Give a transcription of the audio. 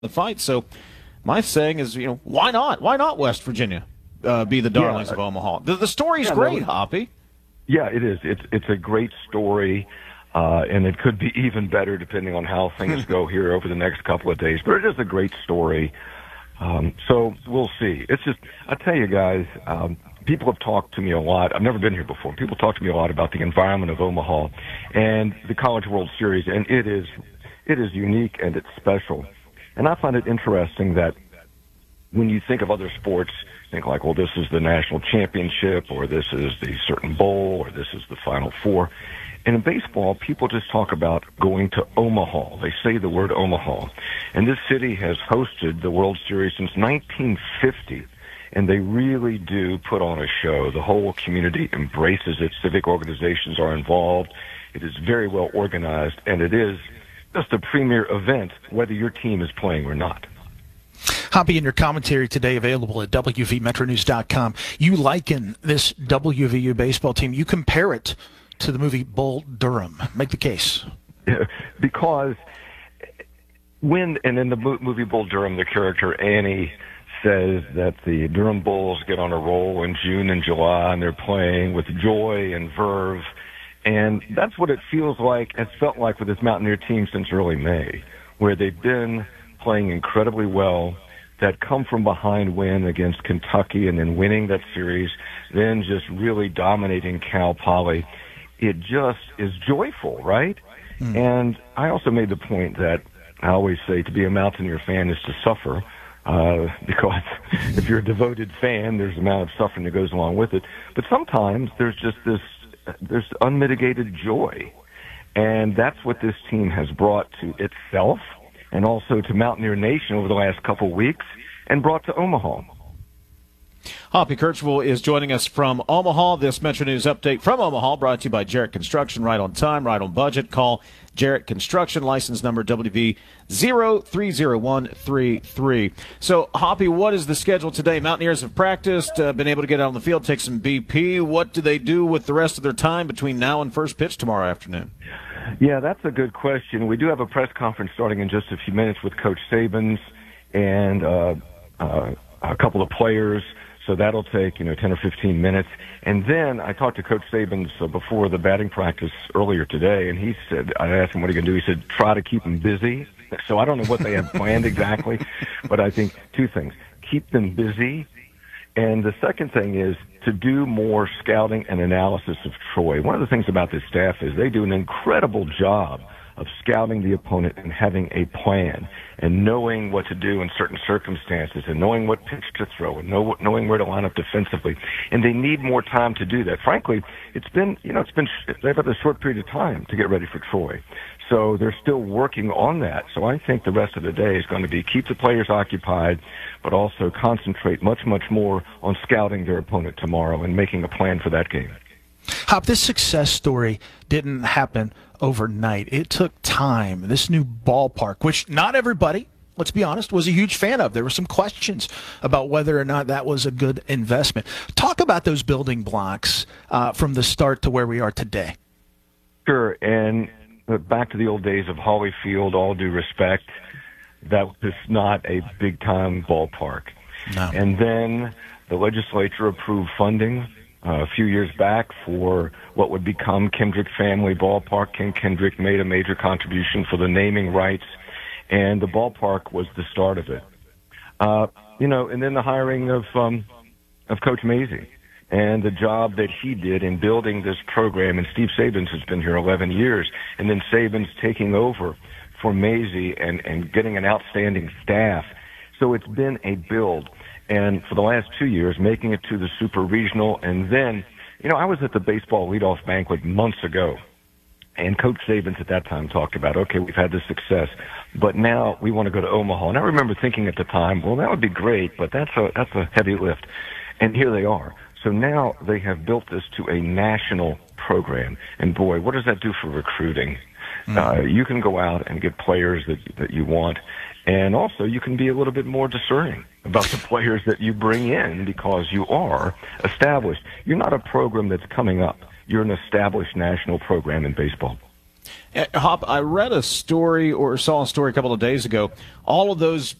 the fight. So my saying is, why not? Why not West Virginia be the darlings of Omaha? The story's great, Hoppy. Yeah, it is. It's a great story, and it could be even better depending on how things go here over the next couple of days. But it is a great story. So we'll see. It's just, I tell you guys, people have talked to me a lot. I've never been here before. People talk to me a lot about the environment of Omaha and the College World Series, and it is unique and it's special. And I find it interesting that when you think of other sports, think like, well, this is the national championship, or this is the certain bowl, or this is the Final Four. And in baseball, people just talk about going to Omaha. They say the word Omaha. And this city has hosted the World Series since 1950. And they really do put on a show. The whole community embraces it. Civic organizations are involved. It is very well organized, and it is just a premier event, whether your team is playing or not. Hoppy, in your commentary today available at WVMetroNews.com, you liken this WVU baseball team, you compare it to the movie Bull Durham. Make the case. Yeah, because and in the movie Bull Durham, the character Annie says that the Durham Bulls get on a roll in June and July, and they're playing with joy and verve. And that's what it feels like, it's felt like with this Mountaineer team since early May, where they've been playing incredibly well, that come from behind win against Kentucky and then winning that series, then just really dominating Cal Poly. It just is joyful, right? And I also made the point that I always say to be a Mountaineer fan is to suffer, because if you're a devoted fan, there's an amount of suffering that goes along with it. But sometimes there's just there's unmitigated joy. And that's what this team has brought to itself and also to Mountaineer Nation over the last couple of weeks and brought to Omaha. Hoppy Kercheval is joining us from Omaha. This Metro News update from Omaha brought to you by Jarrett Construction. Right on time, right on budget. Call Jarrett Construction, license number WV030133. So, Hoppy, what is the schedule today? Mountaineers have practiced, been able to get out on the field, take some BP. What do they do with the rest of their time between now and first pitch tomorrow afternoon? Yeah, that's a good question. We do have a press conference starting in just a few minutes with Coach Sabins and a couple of players. So that'll take, 10 or 15 minutes. And then I talked to Coach Sabins before the batting practice earlier today, and he said, I asked him what he can do. He said, try to keep them busy. So I don't know what they have planned exactly, but I think two things. Keep them busy. And the second thing is to do more scouting and analysis of Troy. One of the things about this staff is they do an incredible job of scouting the opponent and having a plan and knowing what to do in certain circumstances and knowing what pitch to throw and knowing where to line up defensively. And they need more time to do that. Frankly, they've had a short period of time to get ready for Troy. So they're still working on that. So I think the rest of the day is going to be keep the players occupied, but also concentrate much, much more on scouting their opponent tomorrow and making a plan for that game. Hop, this success story didn't happen overnight. It took time. This new ballpark, which not everybody, let's be honest, was a huge fan of. There were some questions about whether or not that was a good investment. Talk about those building blocks from the start to where we are today. Sure, and back to the old days of Holly Field, all due respect, that was not a big-time ballpark. No. And then the legislature approved funding a few years back for what would become Kendrick Family Ballpark. Ken Kendrick made a major contribution for the naming rights, and the ballpark was the start of it. And then the hiring of Coach Mazie and the job that he did in building this program. And Steve Sabins has been here 11 years, and then Sabins taking over for Mazie and getting an outstanding staff. So it's been a build. And for the last 2 years, making it to the Super Regional. And then, I was at the baseball leadoff banquet months ago, and Coach Sabins at that time talked about, okay, we've had this success, but now we want to go to Omaha. And I remember thinking at the time, well, that would be great, but that's a heavy lift. And here they are. So now they have built this to a national program. And boy, what does that do for recruiting? You can go out and get players that you want. And also, you can be a little bit more discerning about the players that you bring in because you are established. You're not a program that's coming up. You're an established national program in baseball. Hop, I read a story or saw a story a couple of days ago. All of those